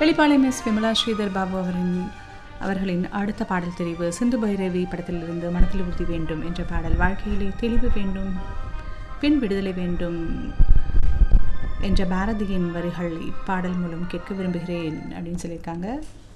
Velipalayam S Vimala Sridhar Babu அவர்களின் அடுத்த பாடல் தெரிவு சிந்து பைரவி படத்திலிருந்து மனத்தில் உறுதி வேண்டும் என்ற பாடல். வாழ்க்கையிலே தெளிவு வேண்டும், பின் விடுதலை வேண்டும் என்ற பாரதியின் வரிகள் இப்பாடல் மூலம் கேட்க விரும்புகிறேன் அப்படின்னு சொல்லியிருக்காங்க.